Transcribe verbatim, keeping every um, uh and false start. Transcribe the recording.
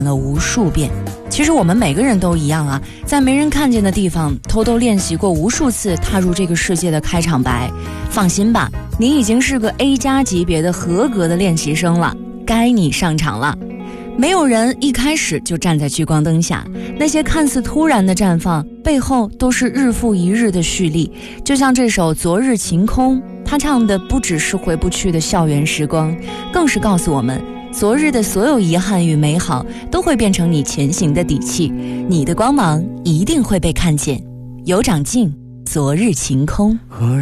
了无数遍。其实我们每个人都一样啊，在没人看见的地方偷偷练习过无数次踏入这个世界的开场白。放心吧，你已经是个 A 加级别的合格的练习生了，该你上场了。没有人一开始就站在聚光灯下，那些看似突然的绽放背后都是日复一日的蓄力。就像这首《昨日晴空》，他唱的不只是回不去的校园时光，更是告诉我们，昨日的所有遗憾与美好都会变成你前行的底气，你的光芒一定会被看见。有长进，昨日晴空。